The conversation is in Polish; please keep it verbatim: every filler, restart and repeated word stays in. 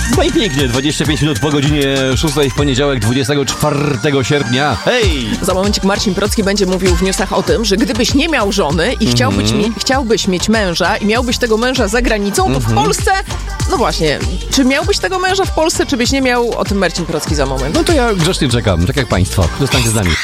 No i pięknie, dwadzieścia pięć minut po godzinie szóstej w poniedziałek, dwudziestego czwartego sierpnia. Hej! Za momencik Marcin Procki będzie mówił w newsach o tym, że gdybyś nie miał żony i chciałbyś, Mhm. mi, chciałbyś mieć męża i miałbyś tego męża za granicą, to Mhm. w Polsce, no właśnie, czy miałbyś tego męża w Polsce, czy byś nie miał? O tym Marcin Procki za moment. No to ja grzecznie czekam, tak jak państwo. Zostańcie z nami.